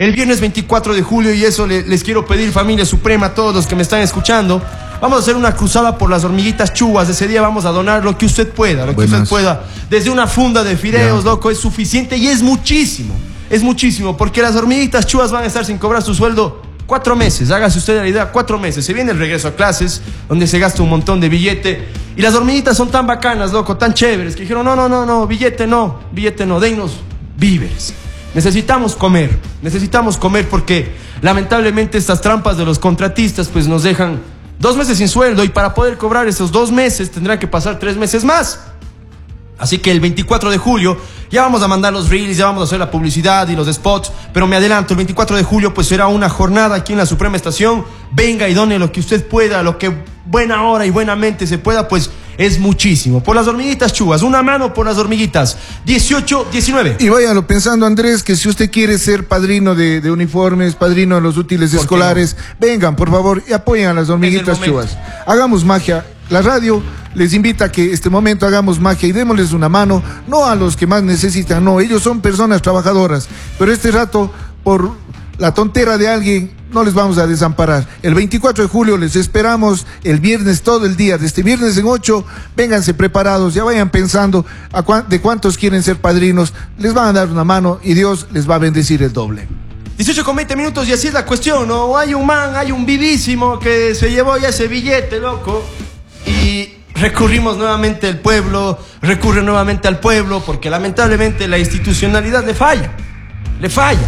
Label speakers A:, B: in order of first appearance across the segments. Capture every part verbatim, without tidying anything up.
A: el viernes veinticuatro de julio, y eso le, les quiero pedir, familia suprema, a todos los que me están escuchando, vamos a hacer una cruzada por las hormiguitas chubas. Ese día vamos a donar lo que usted pueda, lo que Buenas. usted pueda. Desde una funda de fideos, yeah. loco, es suficiente y es muchísimo. Es muchísimo, porque las hormiguitas chubas van a estar sin cobrar su sueldo cuatro meses. Hágase usted la idea, cuatro meses. Se viene el regreso a clases, donde se gasta un montón de billete. Y las hormiguitas son tan bacanas, loco, tan chéveres, que dijeron, no, no, no, no, billete no, billete no, dennos víveres. Necesitamos comer, necesitamos comer porque lamentablemente estas trampas de los contratistas pues nos dejan dos meses sin sueldo, y para poder cobrar esos dos meses tendrán que pasar tres meses más. Así que el veinticuatro de julio ya vamos a mandar los reels, ya vamos a hacer la publicidad y los spots, pero me adelanto, el veinticuatro de julio pues será una jornada aquí en la Suprema Estación. Venga y done lo que usted pueda, lo que buena hora y buenamente se pueda, pues es muchísimo. Por las hormiguitas chubas, una mano por las hormiguitas. dieciocho diecinueve.
B: Y váyalo pensando, Andrés, que si usted quiere ser padrino de, de uniformes, padrino de los útiles escolares, no? vengan, por favor, y apoyen a las hormiguitas chubas. Hagamos magia. La radio les invita a que este momento hagamos magia y démosles una mano, no a los que más necesitan, no, ellos son personas trabajadoras, pero este rato, por la tontera de alguien, no les vamos a desamparar. El veinticuatro de julio les esperamos, el viernes todo el día, de este viernes en ocho, vénganse preparados, ya vayan pensando a cuán, de cuántos quieren ser padrinos, les van a dar una mano y Dios les va a bendecir el doble.
A: dieciocho con veinte minutos, y así es la cuestión, ¿no? Hay un man, hay un vivísimo que se llevó ya ese billete, loco, y recurrimos nuevamente al pueblo, recurre nuevamente al pueblo, porque lamentablemente la institucionalidad le falla, le falla.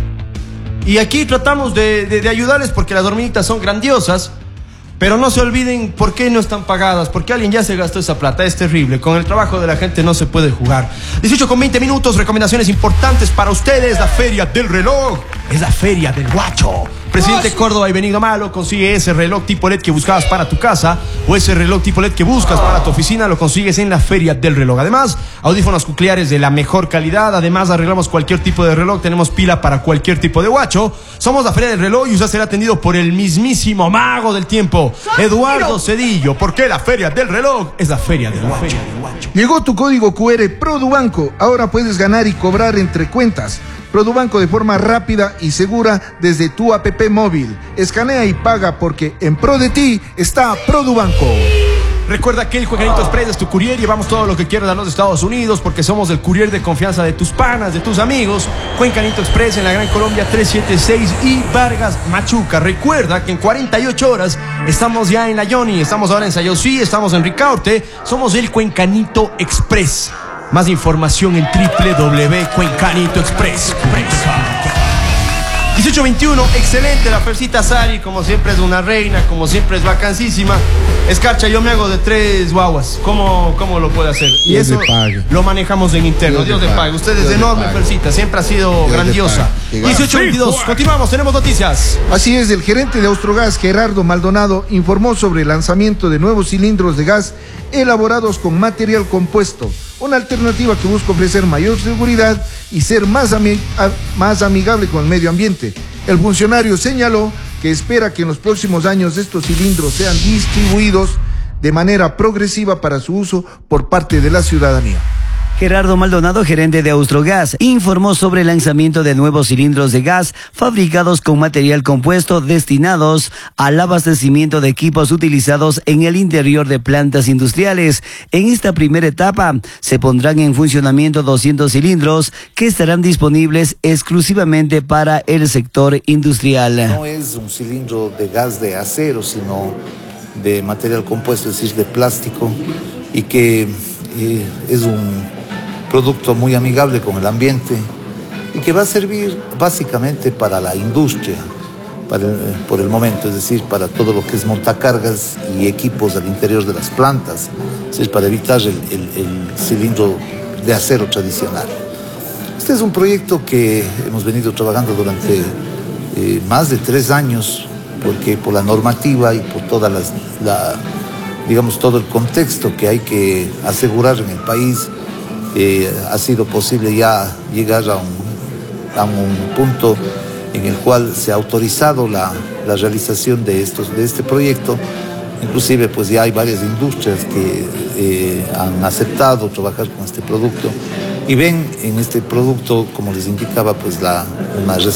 A: Y aquí tratamos de, de, de ayudarles porque las hormiguitas son grandiosas, pero no se olviden por qué no están pagadas, porque alguien ya se gastó esa plata, es terrible, con el trabajo de la gente no se puede jugar. dieciocho con veinte minutos, recomendaciones importantes para ustedes, la Feria del Reloj, es la Feria del Guacho. Presidente Córdoba y Benigno Malo, consigue ese reloj tipo L E D que buscabas para tu casa, o ese reloj tipo L E D que buscas para tu oficina, lo consigues en la Feria del Reloj. Además, audífonos cocleares de la mejor calidad. Además, arreglamos cualquier tipo de reloj, tenemos pila para cualquier tipo de guacho. Somos la Feria del Reloj y usted será atendido por el mismísimo mago del tiempo, Eduardo Cedillo, porque la Feria del Reloj es la Feria del Guacho.
B: Llegó tu código cu erre Produbanco. Ahora puedes ganar y cobrar entre cuentas. Produbanco de forma rápida y segura desde tu app móvil. Escanea y paga porque en pro de ti está Produbanco.
A: Recuerda que el Cuencanito Express es tu courier. Llevamos todo lo que quieras a los Estados Unidos porque somos el courier de confianza de tus panas, de tus amigos. Cuencanito Express en la Gran Colombia trescientos setenta y seis y Vargas Machuca. Recuerda que en cuarenta y ocho horas estamos ya en la Yoni, estamos ahora en Sayosí, estamos en Ricaurte. Somos el Cuencanito Express. Más información en doble u doble u doble u punto cuencanito express punto com. dieciocho veintiuno, excelente la Fercita Sari, como siempre es una reina, como siempre es vacancísima. Escarcha, yo me hago de tres guaguas. ¿Cómo, cómo lo puede hacer? Y
B: Dios
A: eso lo manejamos en interno. Dios, Dios le pague. Usted es enorme, Fercita, siempre ha sido Dios grandiosa. dieciocho veintidós, continuamos, tenemos noticias.
B: Así es, el gerente de Austrogas, Gerardo Maldonado, informó sobre el lanzamiento de nuevos cilindros de gas elaborados con material compuesto, una alternativa que busca ofrecer mayor seguridad y ser más, ami más amigable con el medio ambiente. El funcionario señaló que espera que en los próximos años estos cilindros sean distribuidos de manera progresiva para su uso por parte de la ciudadanía.
C: Gerardo Maldonado, gerente de Austrogas, informó sobre el lanzamiento de nuevos cilindros de gas fabricados con material compuesto destinados al abastecimiento de equipos utilizados en el interior de plantas industriales. En esta primera etapa se pondrán en funcionamiento doscientos cilindros que estarán disponibles exclusivamente para el sector industrial.
D: No es un cilindro de gas de acero, sino de material compuesto, es decir, de plástico, y que eh, es un producto muy amigable con el ambiente y que va a servir básicamente para la industria para el, por el momento, es decir, para todo lo que es montacargas y equipos al interior de las plantas, es decir, para evitar el, el, el cilindro de acero tradicional. Este es un proyecto que hemos venido trabajando durante eh, más de tres años, porque por la normativa y por toda las, la, digamos, todo el contexto que hay que asegurar en el país, Eh, ha sido posible ya llegar a un, a un punto en el cual se ha autorizado la, la realización de, estos, de este proyecto. Inclusive pues ya hay varias industrias que eh, han aceptado trabajar con este producto y ven en este producto, como les indicaba, pues la, una